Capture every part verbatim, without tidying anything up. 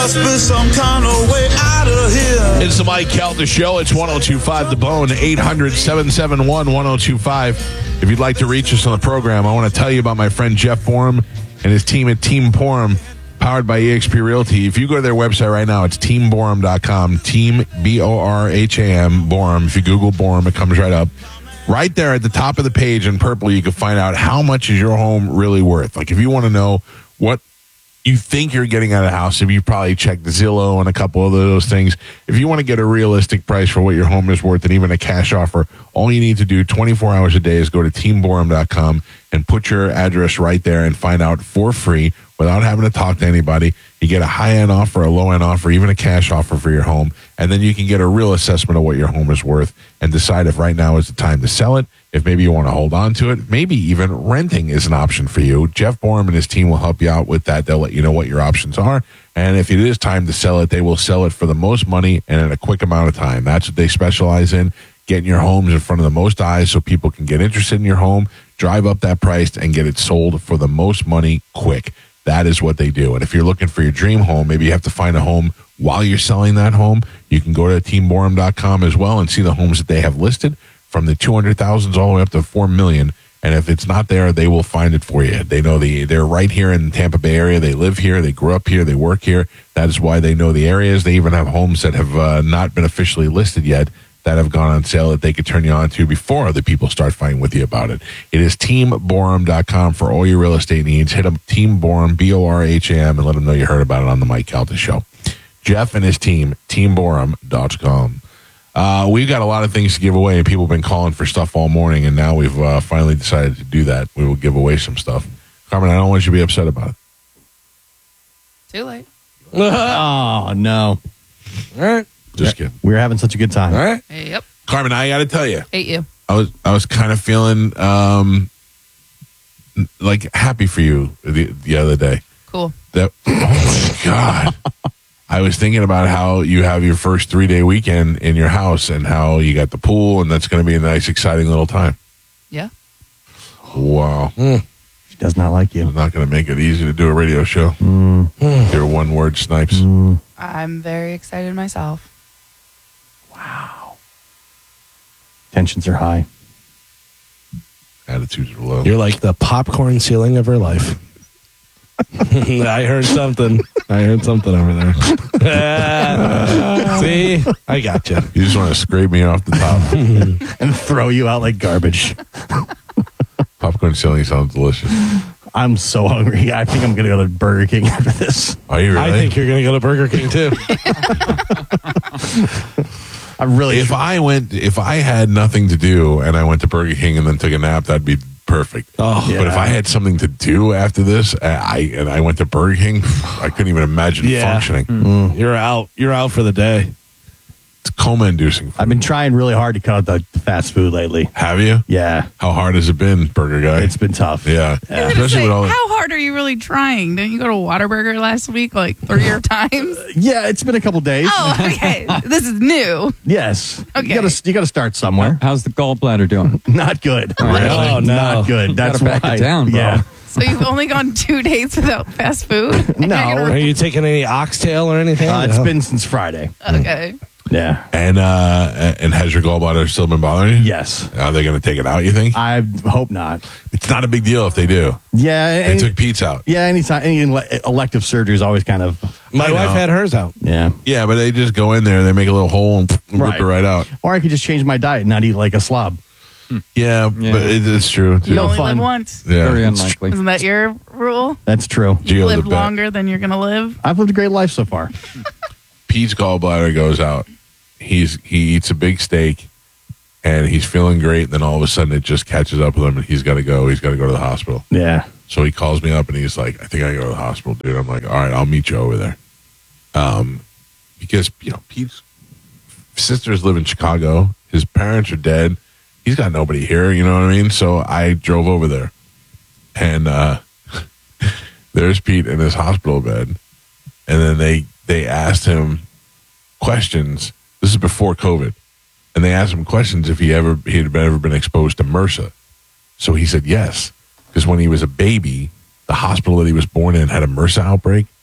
must be some kind of way out of here. It's the Mike Calta Show. It's one oh two five The Bone, eight hundred, seven seven one, one oh two five. If you'd like to reach us on the program, I want to tell you about my friend Jeff Borum and his team at Team Borum, powered by eXp Realty. If you go to their website right now, it's team borum dot com. Team, B O R H A M, Borum. If you Google Borum, it comes right up. Right there at the top of the page in purple, you can find out how much is your home really worth. Like if you want to know what you think you're getting out of the house, if you probably checked Zillow and a couple of those things, if you want to get a realistic price for what your home is worth and even a cash offer, all you need to do twenty-four hours a day is go to team borum dot com and put your address right there and find out for free without having to talk to anybody. You get a high-end offer, a low-end offer, even a cash offer for your home, and then you can get a real assessment of what your home is worth and decide if right now is the time to sell it, if maybe you want to hold on to it. Maybe even renting is an option for you. Jeff Borum and his team will help you out with that. They'll let you know what your options are, and if it is time to sell it, they will sell it for the most money and in a quick amount of time. That's what they specialize in, getting your homes in front of the most eyes so people can get interested in your home, drive up that price, and get it sold for the most money quick. That is what they do. And if you're looking for your dream home, maybe you have to find a home while you're selling that home. You can go to team borum dot com as well and see the homes that they have listed from the two hundred thousands all the way up to four million. And if it's not there, they will find it for you. They know the, they're right here in the Tampa Bay area. They live here. They grew up here. They work here. That is why they know the areas. They even have homes that have uh, not been officially listed yet that have gone on sale that they could turn you on to before other people start fighting with you about it. It is team borum dot com for all your real estate needs. Hit up Team Borum, B O R H A M, and let them know you heard about it on the Mike Calta Show. Jeff and his team, team borum dot com. Uh, we've got a lot of things to give away, and people have been calling for stuff all morning, and now we've uh, finally decided to do that. We will give away some stuff. Carmen, I don't want you to be upset about it. Too late. Oh, no. All right. Just kidding. We were having such a good time. All right. Hey, yep. Carmen, I got to tell you. Hate you. I was I was kind of feeling um, like happy for you the, the other day. Cool. That oh my God. I was thinking about how you have your first three-day weekend in your house and how you got the pool, and that's going to be a nice, exciting little time. Yeah. Wow. Mm. She does not like you. It's not going to make it easy to do a radio show. Mm. Your one-word snipes. Mm. I'm very excited myself. Wow. Tensions are high. Attitudes are low. You're like the popcorn ceiling of her life. I heard something. I heard something over there. See? I got you. You just want to scrape me off the top. And throw you out like garbage. Popcorn ceiling sounds delicious. I'm so hungry. I think I'm going to go to Burger King after this. Are you really? I think you're going to go to Burger King, too. I really... If I went, if I had nothing to do and I went to Burger King and then took a nap, that'd be perfect. Oh, yeah. But if I had something to do after this, I and I went to Burger King, I couldn't even imagine Yeah. functioning. Mm. You're out. You're out for the day. It's coma-inducing. I've been trying really hard to cut out the fast food lately. Have you? Yeah. How hard has it been, Burger Guy? It's been tough. yeah, I was gonna especially say, with all. The, how hard are you really trying? Didn't you go to Whataburger last week like three or times? Yeah, it's been a couple days. Oh, okay. This is new. Yes. Okay. You gotta, you gotta start somewhere. How's the gallbladder doing? Not good. Really? Oh, no. Not good. That's Gotta back why. it down, bro. Yeah. So you've only gone two days without fast food? No. Are you taking any oxtail or anything? Uh, it's No. been since Friday. Okay. Yeah. and uh, and has your gallbladder still been bothering you? Yes. Are they going to take it out? You think? I hope not. It's not a big deal if they do. Yeah. They Any, took Pete's out. yeah. Anytime any ele- elective surgery is always kind of. My I wife know. had hers out. Yeah. Yeah, but they just go in there, they make a little hole and rip Right. it right out. Or I could just change my diet and not eat like a slob. Yeah, Yeah. but it, it's true too. You No only fun. live once. Yeah, Very it's- unlikely. Isn't that your rule? That's true. Gio Live the bet. longer than you're going to live? I've lived a great life so far. Pete's gallbladder goes out. He's he eats a big steak, and he's feeling great. And then all of a sudden, it just catches up with him, and he's got to go. He's got to go to the hospital. Yeah. So he calls me up, and he's like, "I think I go to the hospital, dude." I'm like, "All right, I'll meet you over there." Um, because you know Pete's sisters live in Chicago. His parents are dead. He's got nobody here. You know what I mean? So I drove over there, and uh, there's Pete in his hospital bed, and then they they asked him questions. This is before COVID, and they asked him questions if he ever he had ever been exposed to MRSA. So he said yes, because when he was a baby, the hospital that he was born in had a MRSA outbreak,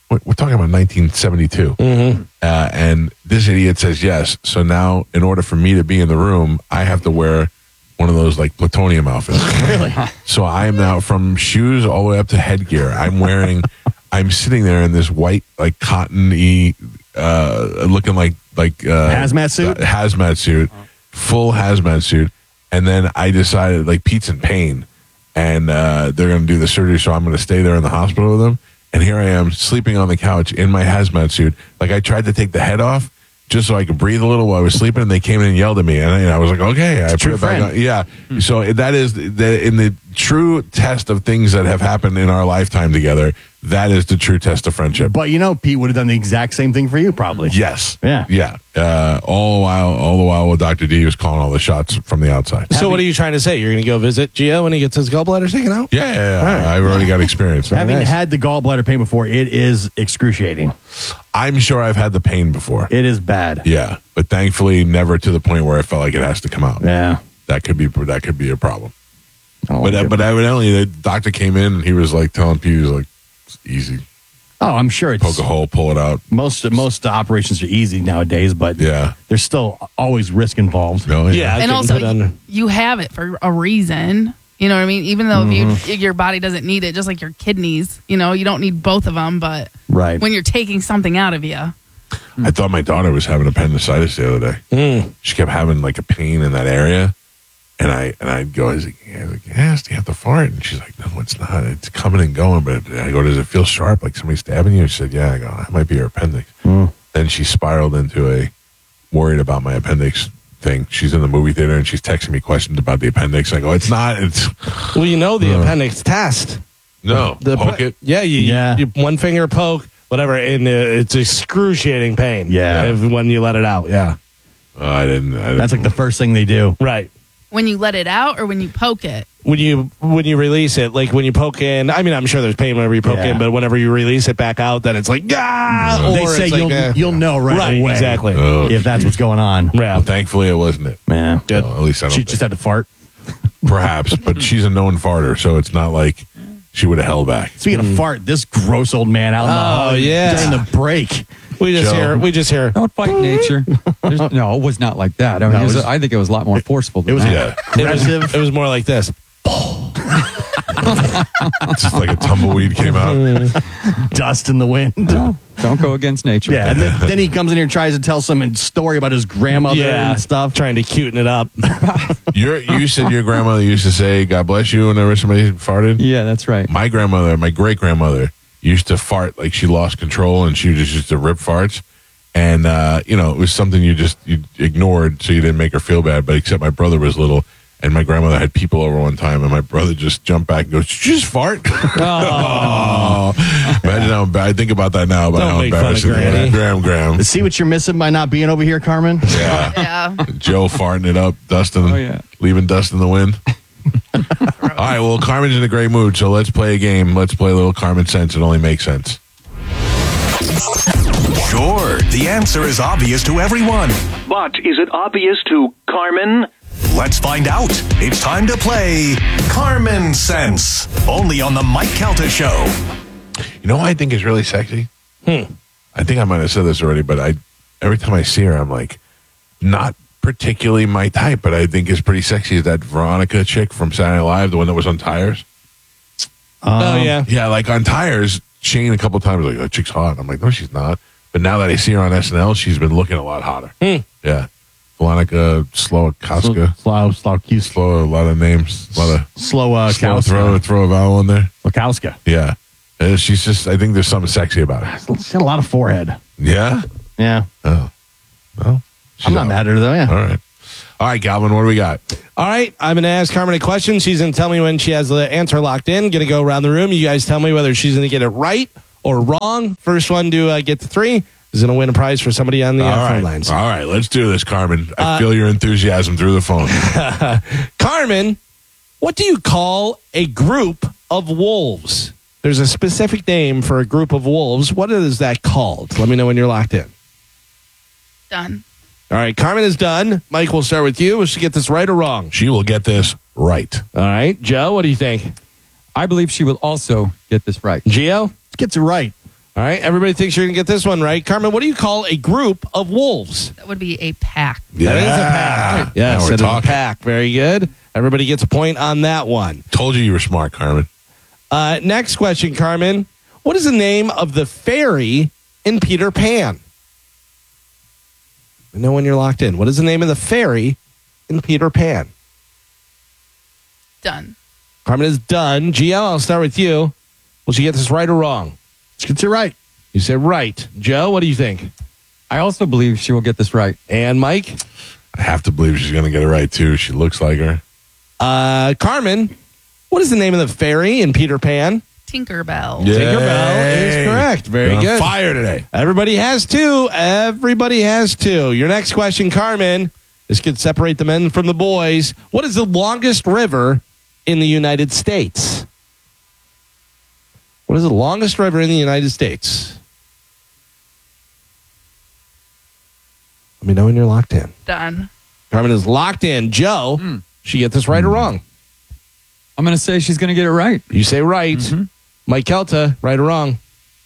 we're we're talking about nineteen seventy-two. Mm-hmm. Uh, and this idiot says yes. So now, in order for me to be in the room, I have to wear one of those like plutonium outfits. Really? So I am now from shoes all the way up to headgear. I'm wearing, I'm sitting there in this white, like cotton-y, uh, looking like, like, uh, Hazmat suit? uh, hazmat suit, full hazmat suit. And then I decided, like, Pete's in pain and, uh, they're going to do the surgery. So I'm going to stay there in the hospital with him. And here I am sleeping on the couch in my hazmat suit. Like I tried to take the head off just so I could breathe a little while I was sleeping, and they came in and yelled at me, and I, and I was like, "Okay, I put true it back friend. on." Yeah, so that is the, in the true test of things that have happened in our lifetime together. That is the true test of friendship. But you know, Pete would have done the exact same thing for you, probably. Yes, Yeah. yeah. Uh, all the while, all the while, Doctor D was calling all the shots from the outside. So what are you trying to say? You're going to go visit Gio when he gets his gallbladder taken out? Yeah, yeah, yeah. All right. I've already got experience. Having nice. had the gallbladder pain before, it is excruciating. I'm sure I've had the pain before. It is bad. Yeah, but thankfully, never to the point where I felt like it has to come out. Yeah. That could be that could be a problem. I don't But like uh, it. but evidently, the doctor came in and he was like telling Pete, he was like, "It's easy, oh, I'm sure it's poke a hole, pull it out." most most operations are easy nowadays, but Yeah. there's still always risk involved. No, Yeah. And getting also, put under- you have it for a reason. You know what I mean? Even though Mm-hmm. if you, your body doesn't need it, just like your kidneys, you know, you don't need both of them. But Right. when you're taking something out of you, I thought my daughter was having appendicitis the other day. Mm. She kept having like a pain in that area, and I and I'd go, "Is it, I was like, yes, do you have to fart?" And she's like, "No, it's not. It's coming and going." But I go, "Does it feel sharp, like somebody stabbing you?" She said, "Yeah." I go, "That might be her appendix." Then she spiraled into a worried about my appendix thing. She's in the movie theater and she's texting me questions about the appendix. I go, "It's not. It's Well, you know the Uh. appendix test. no. The Poke it." Yeah, you, Yeah. you one finger poke, whatever, and uh, it's excruciating pain. Yeah. if- when you let it out. Yeah, Oh, I didn't. I didn't. That's like the first thing they do. right. when you let it out or when you poke it, When you when you release it, like when you poke in, I mean, I'm sure there's pain whenever you poke Yeah. in, but whenever you release it back out, then it's like ah. They or say it's like, you'll eh. you'll know right, Right, away. exactly. Oh, if that's what's going on. Yeah. Well, thankfully, it wasn't it. Yeah. Good. Well, at least I don't She think. just had to fart. Perhaps, but she's a known farter, so it's not like she would have held back. Speaking of fart, this gross old man out in the Oh, hall yeah. during the break. We just Joe. hear we just hear. Don't fight nature. There's, no, it was not like that. I mean, No, it was, it was- I think it was a lot more forceful than It was that. Yeah, It was, aggressive. it was more like this. it's just like a tumbleweed came out. Dust in the wind. No, don't go against nature. Yeah, and then, then he comes in here and tries to tell some story about his grandmother Yeah, and stuff. trying to cuten it up. Your, you said your grandmother used to say, "God bless you," whenever somebody farted. Yeah, that's right. My grandmother, my great grandmother, used to fart like she lost control, and she just used to rip farts. And uh, you know, it was something you just you ignored, so you didn't make her feel bad. But except my brother was little, and my grandmother had people over one time, and my brother just jumped back and goes, "Did you just fart?" Oh, imagine how bad. I think about that now about Don't how make fun of embarrassing it Granny. was. Graham, Graham. See what you're missing by not being over here, Carmen? Yeah. yeah. Joe farting it up, Dustin, Oh, yeah. leaving dust in the wind. All right, well, Carmen's in a great mood, so let's play a game. Let's play a little Carmen Sense. It only makes sense. Sure, the answer is obvious to everyone. But is it obvious to Carmen? Let's find out. It's time to play Carmen Sense, only on the Mike Calta Show. You know what I think is really sexy? Hmm. I think I might have said this already, but I every time I see her, I'm like, not particularly my type, but I think is pretty sexy. Is that Veronica chick from Saturday Night Live, the one that was on Tires? oh yeah. Yeah, like on Tires, Shane a couple times was like, "Oh, chick's hot." I'm like, no, she's not. But now that I see her on S N L, she's been looking a lot hotter. Hmm. Yeah. Veronica Slowakowska. Slow, slow, slow, Slow, a lot of names, a lot of slow, uh, slow throw, throw a vowel in there. Lukowska. Yeah. Uh, she's just, I think there's something sexy about her. She's got a lot of forehead. Yeah? Yeah. Oh. Well, she's I'm not out. mad at her, though, yeah. All right. All right, Galvin, what do we got? All right, I'm going to ask Carmen a question. She's going to tell me when she has the answer locked in. Going to go around the room. You guys tell me whether she's going to get it right or wrong. First one to uh, get to three is going to win a prize for somebody on the uh, All phone right. lines. All right, let's do this, Carmen. I Uh, feel your enthusiasm through the phone. Carmen, what do you call a group of wolves? There's a specific name for a group of wolves. What is that called? Let me know when you're locked in. Done. All right, Carmen is done. Mike, we'll start with you. Will she get this right or wrong? She will get this right. All right, Joe, what do you think? I believe she will also get this right. Gio? Gets it right. All right, everybody thinks you're going to get this one right. Carmen, what do you call a group of wolves? That would be a pack. That is a pack. Yes, Now we're it is a talking. pack. Very good. Everybody gets a point on that one. Told you you were smart, Carmen. Uh, next question, Carmen. What is the name of the fairy in Peter Pan? I know when you're locked in. What is the name of the fairy in Peter Pan? Done. Carmen is done. Gio, I'll start with you. Will she get this right or wrong? Let's get you right. You said right. Joe, what do you think? I also believe she will get this right. And Mike? I have to believe she's going to get it right, too. She looks like her. Uh, Carmen, what is the name of the fairy in Peter Pan? Tinkerbell. Tinkerbell is correct. Very You're on good. fire today. Everybody has two. Everybody has two. Your next question, Carmen. This could separate the men from the boys. What is the longest river in the United States? What is the longest river in the United States? Let me know when you're locked in. Done. Carmen is locked in. Joe, Mm. she get this right or wrong? I'm going to say she's going to get it right. You say right. Mhm. Mike Kelta, right or wrong?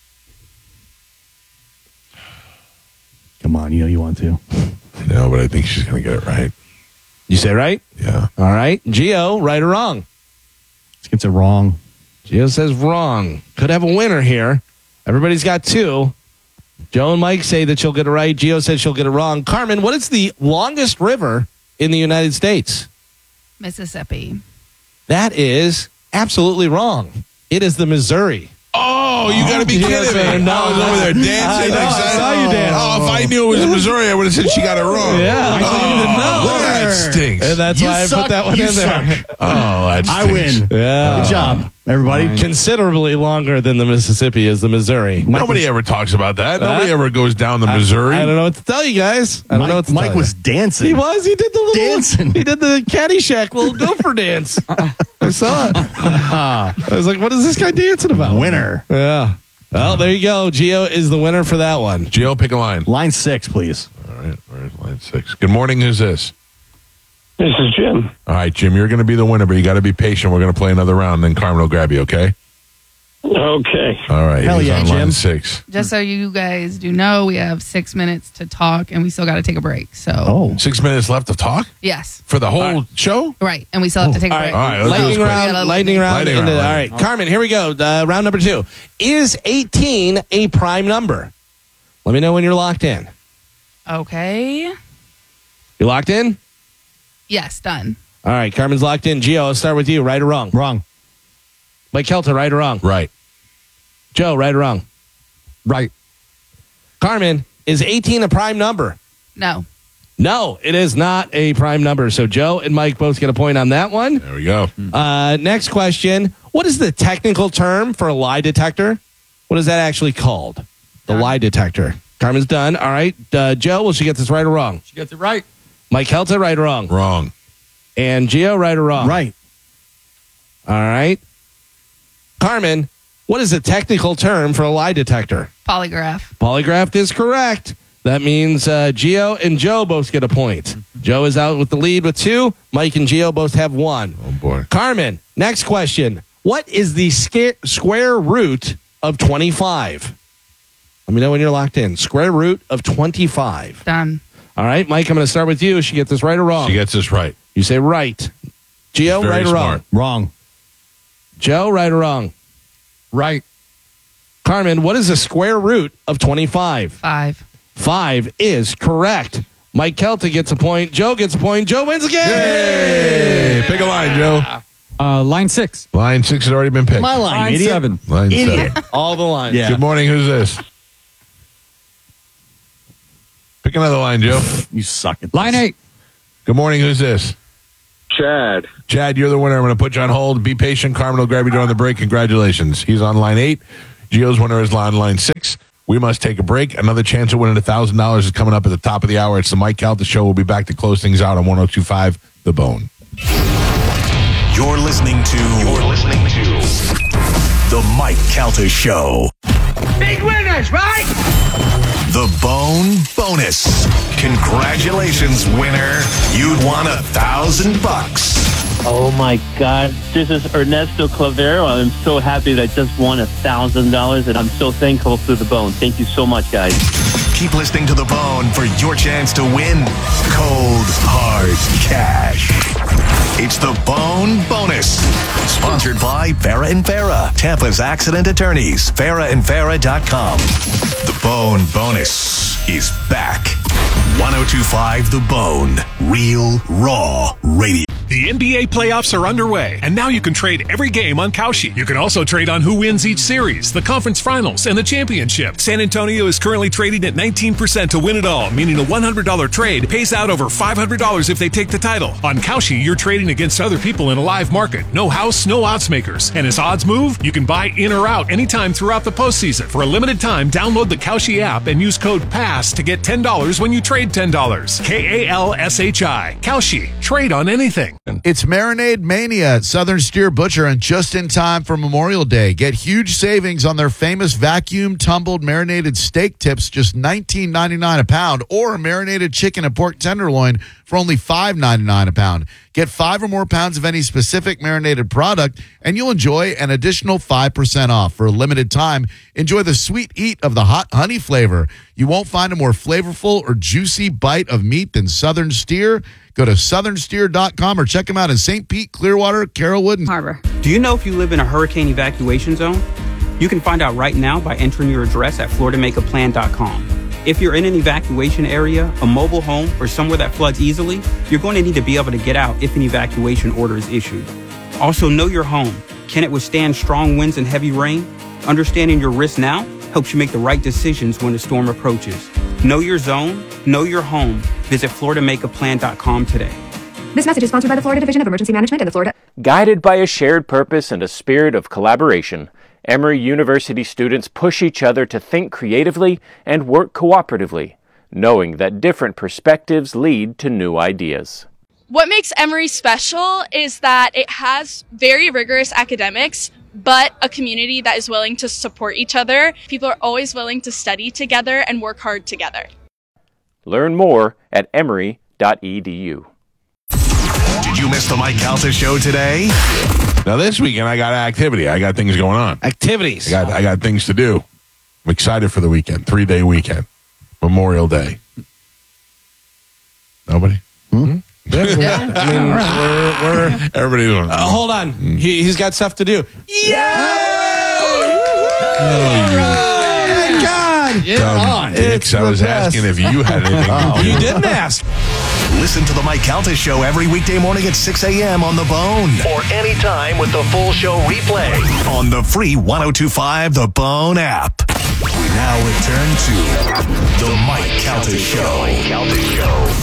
Come on, you know you want to. No, but I think she's going to get it right. You say right? Yeah. All right. Gio, right or wrong? Let's get it wrong. Gio says wrong. Could have a winner here. Everybody's got two. Joe and Mike say that she'll get it right. Gio says she'll get it wrong. Carmen, what is the longest river in the United States? Mississippi. That is absolutely wrong. It is the Missouri. Oh, you got to be Yes, kidding me. no, I was over there dancing. I know, I saw you dance. Oh, if I knew it was Missouri, I would have said she got it wrong. Yeah, I didn't even know. Oh, that stinks. And that's You why I suck, put that one you in there. suck. Oh, that stinks. I win. Yeah. Good job, everybody. Considerably longer than the Mississippi is the Missouri. Nobody ever talks about that. Nobody ever goes down the Missouri. I don't know what to tell you guys. I don't Mike, know what to Mike tell was you. dancing. He was. He did the little Dancing. He did the Caddyshack little gopher dance. I saw it. I was like, "What is this guy dancing about?" Winner. Yeah. Well, there you go. Gio is the winner for that one. Gio, pick a line. Line six, please. All right, where's line six? Good morning. Who's this? This is Jim. All right, Jim, you're going to be the winner, but you got to be patient. We're going to play another round, then Carmen will grab you, okay? Okay. All right. Hell he's yeah, on Jim. line six. Just so you guys do know, we have six minutes to talk, and we still got to take a break. So, Oh. Six minutes left of talk yes, for the whole show? right, and we still have to take a All break. right. All right, let's do Lightning this quick. round. Yeah, Lightning round. Lightning into- round, all lightning right. Carmen, here we go. Uh, round number two. Is eighteen a prime number? Let me know when you're locked in. Okay. You locked in? Yes, done. All right. Carmen's locked in. Gio, I'll start with you. Right or wrong? Wrong. Mike Kelta, right or wrong? Right. Joe, right or wrong? Right. Carmen, is eighteen a prime number? No. No, it is not a prime number. So Joe and Mike both get a point on that one. There we go. Uh, next question. What is the technical term for a lie detector? What is that actually called? The Done. lie detector. Carmen's done. All right. Uh, Joe, will she get this right or wrong? She gets it right. Mike Kelta, right or wrong? Wrong. And Gio, right or wrong? Right. All right. Carmen, what is the technical term for a lie detector? Polygraph. Polygraph is correct. That means uh, Gio and Joe both get a point. Joe is out with the lead with two. Mike and Gio both have one. Oh, boy. Carmen, next question. What is the sca- square root of twenty-five? Let me know when you're locked in. Square root of twenty-five. Done. All right, Mike, I'm going to start with you. She get this right or wrong? She gets this right. You say right. Gio, Very right or wrong? smart. Wrong. Joe, right or wrong? Right. Carmen, what is the square root of twenty-five? Five. Five is correct. Mike Kelta gets a point. Joe gets a point. Joe wins again. Hey, pick a line, Joe. Uh, line six. Line six has already been picked. My line, Line idiot. seven. Line Idiot. seven. All the lines. Yeah. Good morning. Who's this? Pick another line, Joe. You suck at this. Line eight. Good morning. Who's this? Chad. Chad, you're the winner. I'm going to put you on hold. Be patient. Carmen will grab you during the break. Congratulations. He's on line eight. Gio's winner is on line six. We must take a break. Another chance of winning one thousand dollars is coming up at the top of the hour. It's the Mike Calta Show. We'll be back to close things out on one oh two point five The Bone. You're listening to. You're listening to the Mike Calta Show. Big winners, right? The Bone Bonus. Congratulations, winner. You'd won a thousand bucks. Oh my God. This is Ernesto Clavero. I'm so happy that I just won a thousand dollars and I'm so thankful to the Bone. Thank you so much, guys. Keep listening to The Bone for your chance to win cold, hard cash. It's The Bone Bonus. Sponsored by Farah and Farah, Tampa's accident attorneys. farah and farah dot com. The Bone Bonus is back. one oh two point five The Bone. Real, raw radio. The N B A playoffs are underway, and now you can trade every game on Kalshi. You can also trade on who wins each series, the conference finals, and the championship. San Antonio is currently trading at nineteen percent to win it all, meaning a one hundred dollars trade pays out over five hundred dollars if they take the title. On Kalshi, you're trading against other people in a live market. No house, no odds makers. And as odds move, you can buy in or out anytime throughout the postseason. For a limited time, download the Kalshi app and use code PASS to get ten dollars when you trade ten dollars. K A L S H I. Kalshi. Trade on anything. It's Marinade Mania at Southern Steer Butcher, and just in time for Memorial Day. Get huge savings on their famous vacuum tumbled marinated steak tips, just nineteen ninety-nine a pound, or marinated chicken and pork tenderloin for only five ninety-nine a pound. Get five or more pounds of any specific marinated product, and you'll enjoy an additional five percent off. For a limited time, enjoy the sweet heat of the hot honey flavor. You won't find a more flavorful or juicy bite of meat than Southern Steer. Go to southern steer dot com or check them out in Saint Pete, Clearwater, Carrollwood, and Harbor. Do you know if you live in a hurricane evacuation zone? You can find out right now by entering your address at florida make a plan dot com. If you're in an evacuation area, a mobile home, or somewhere that floods easily, you're going to need to be able to get out if an evacuation order is issued. Also, know your home. Can it withstand strong winds and heavy rain? Understanding your risk now helps you make the right decisions when the storm approaches. Know your zone, know your home. Visit florida make a plan dot com today. This message is sponsored by the Florida Division of Emergency Management and the Florida... Guided by a shared purpose and a spirit of collaboration, Emory University students push each other to think creatively and work cooperatively, knowing that different perspectives lead to new ideas. What makes Emory special is that it has very rigorous academics, but a community that is willing to support each other. People are always willing to study together and work hard together. Learn more at emory dot e d u. Did you miss the Mike Calta show today? Now this weekend I got activity. I got things going on. Activities. I got I got things to do. I'm excited for the weekend. Three day weekend. Memorial Day. Nobody? Hmm? Yeah. I mean, we're, we're everybody doing. Uh, hold on. He, he's got stuff to do. Yeah! Thank God. Yeah, on. Dicks, I was asking if you had anything oh, to do. You didn't ask. Listen to the Mike Calta Show every weekday morning at six a.m. on The Bone. Or anytime with the full show replay on the free one oh two point five The Bone app. We now return to the Mike Calta Show.